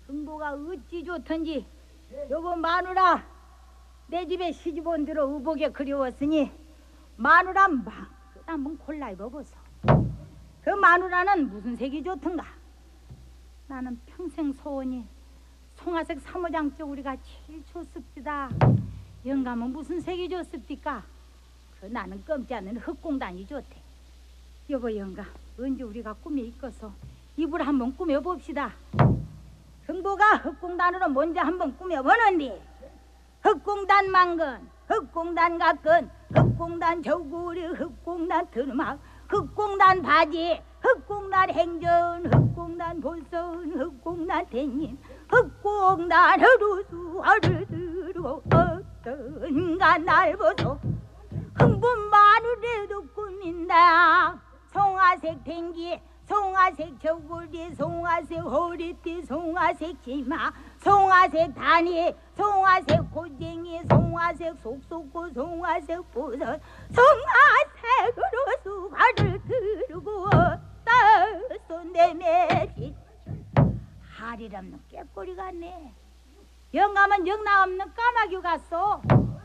흥보가 어찌 좋던지 여보 마누라 내 집에 시집 온 뒤로 의복에 그리웠으니 마누라 막 한번 골라 입어보소. 그 마누라는 무슨 색이 좋던가? 나는 평생 소원이 송화색 사모장 쪼구리가 제일 좋습니다. 영감은 무슨 색이 좋습니까? 그 나는 검지 않는 흑공단이 좋대. 여보 영감 언제 우리가 꿈에 있어서 이불 한번 꾸며봅시다. 흥보가 흑공단으로 먼저 한번 꾸며보는디 흑공단 망건 흑공단 가끈 흑공단 저구리 흑공단 트르막 흑공단 바지 흑공단 행전 흑공단 볼선 흑공단 대님 흑공단 하루수 하루들고 어떤가 날 보소. 흥부 마누라도 꾸민다. 송화색 댕기 송화색 저고리 송화색 허리띠 송화색 치마 송화색 다니 송화색 고쟁이 송화색 속속고 송화색 보선 송화색으로 수화를 들고 손내매지 하리람는 깨꼬리 같네. 영감은 영나 없는 까마귀 같소.